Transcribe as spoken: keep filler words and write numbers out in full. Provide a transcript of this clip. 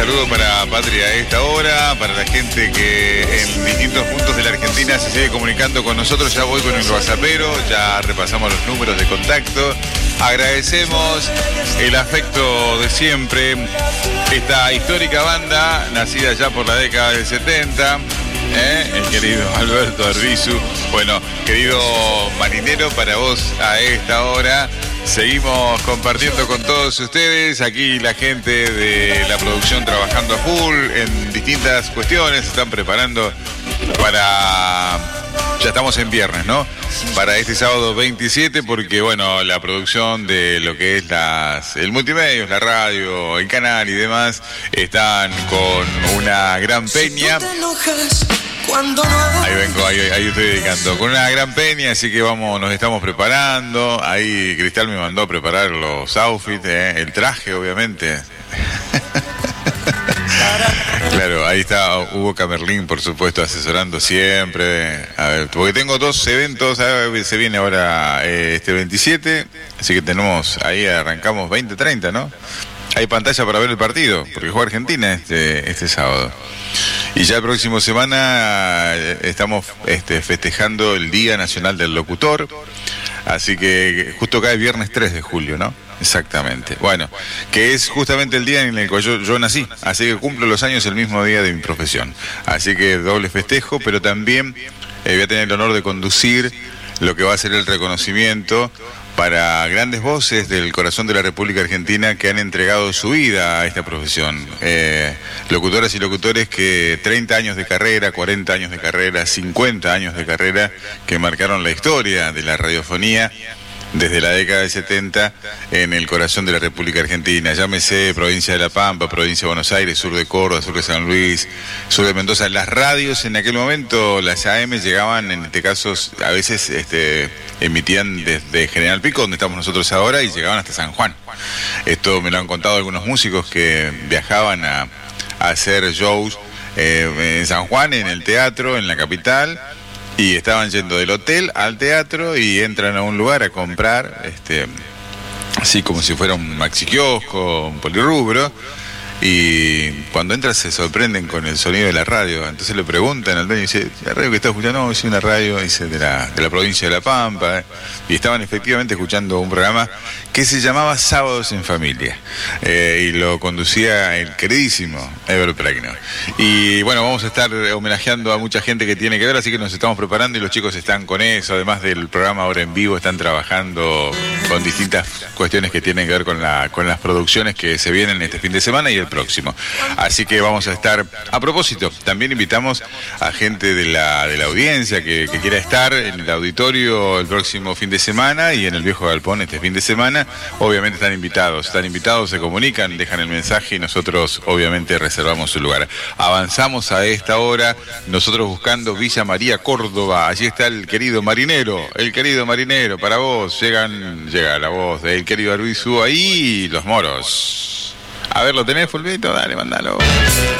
saludo para Patria a esta hora, para la gente que en distintos puntos de la Argentina se sigue comunicando con nosotros. Ya voy con el WhatsAppero, ya repasamos los números de contacto. Agradecemos el afecto de siempre. Esta histórica banda, nacida ya por la década del setenta, ¿eh? El querido Alberto Arbizu. Bueno, querido marinero, para vos a esta hora. Seguimos compartiendo con todos ustedes, aquí la gente de la producción trabajando a full en distintas cuestiones, se están preparando para, ya estamos en viernes, ¿no? Para este sábado veintisiete, porque bueno, la producción de lo que es las, el multimedios, la radio, el canal y demás, están con una gran peña. Ahí vengo, ahí, ahí estoy dedicando. Con una gran peña, así que vamos, nos estamos preparando. Ahí Cristal me mandó a preparar los outfits, eh, el traje, obviamente. Claro, ahí está Hugo Camerlín, por supuesto, asesorando siempre. A ver, porque tengo dos eventos, a ver, se viene ahora eh, este veintisiete, así que tenemos, ahí arrancamos veinte treinta, ¿no? Hay pantalla para ver el partido, porque juega Argentina este, este sábado. Y ya el próximo semana estamos este, festejando el Día Nacional del Locutor. Así que justo cae viernes tres de julio, ¿no? Exactamente. Bueno, que es justamente el día en el cual yo, yo nací. Así que cumplo los años el mismo día de mi profesión. Así que doble festejo, pero también eh, voy a tener el honor de conducir lo que va a ser el reconocimiento para grandes voces del corazón de la República Argentina que han entregado su vida a esta profesión. Eh, locutoras y locutores que treinta años de carrera, cuarenta años de carrera, cincuenta años de carrera, que marcaron la historia de la radiofonía desde la década del setenta en el corazón de la República Argentina. Llámese provincia de La Pampa, provincia de Buenos Aires, sur de Córdoba, sur de San Luis, sur de Mendoza. Las radios en aquel momento, las A M llegaban, en este caso, a veces este, emitían desde General Pico, donde estamos nosotros ahora, y llegaban hasta San Juan. Esto me lo han contado algunos músicos que viajaban a, a hacer shows eh, en San Juan, en el teatro, en la capital. Y estaban yendo del hotel al teatro y entran a un lugar a comprar, este, así como si fuera un maxi kiosco, un polirrubro. Y cuando entran se sorprenden con el sonido de la radio. Entonces le preguntan al dueño y dice, ¿la radio que está escuchando? No, es una radio, dice, de la, de la provincia de La Pampa. ¿eh? Y estaban efectivamente escuchando un programa que se llamaba Sábados en Familia. Eh, y lo conducía el queridísimo Ever Pregno. Y bueno, vamos a estar homenajeando a mucha gente que tiene que ver, así que nos estamos preparando y los chicos están con eso. Además del programa ahora en vivo, están trabajando con distintas cuestiones que tienen que ver con, la, con las producciones que se vienen este fin de semana y el próximo. Así que vamos a estar, a propósito, también invitamos a gente de la, de la audiencia que, que quiera estar en el auditorio el próximo fin de semana y en el Viejo Galpón este fin de semana. Obviamente están invitados, están invitados, se comunican, dejan el mensaje y nosotros obviamente reservamos su lugar. Avanzamos a esta hora, nosotros buscando Villa María, Córdoba. Allí está el querido marinero, el querido marinero, para vos, llegan, llega la voz del querido Arbizu ahí, los moros. A ver, ¿lo tenés, Fulvito? Dale, mandalo.